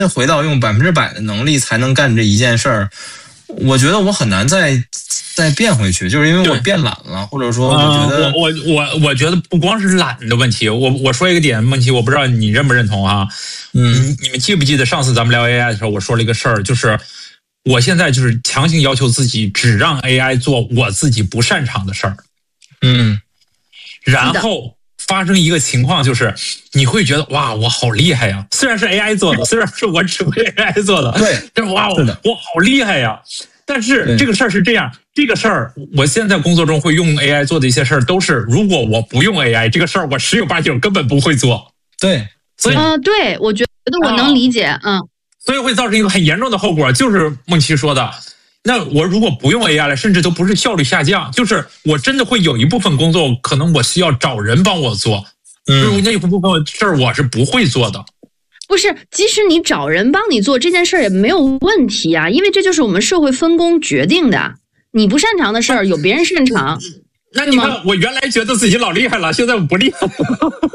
再回到用100%的能力才能干这一件事儿，我觉得我很难再变回去，就是因为我变懒了，或者说我觉得我觉得不光是懒的问题，我说一个点，梦琪，我不知道你认不认同啊？你们记不记得上次咱们聊 AI 的时候，我说了一个事儿，就是我现在就是强行要求自己只让 AI 做我自己不擅长的事儿，然后发生一个情况，就是你会觉得哇，我好厉害呀！虽然是 AI 做的，虽然是我指挥 AI 做的， 对， 但是哇，我好厉害呀！但是这个事儿是这样，这个事儿我现在工作中会用 AI 做的一些事儿，都是如果我不用 AI， 这个事儿我10有8九根本不会做。 对， 所以对，我觉得我能理解， 所以会造成一个很严重的后果，就是梦琪说的。那我如果不用 AI 了，甚至都不是效率下降，就是我真的会有一部分工作，可能我需要找人帮我做，就是那一部分事儿我是不会做的。 不是，即使你找人帮你做这件事儿也没有问题啊，因为这就是我们社会分工决定的。你不擅长的事儿有别人擅长， 那你看，我原来觉得自己老厉害了，现在我不厉害了。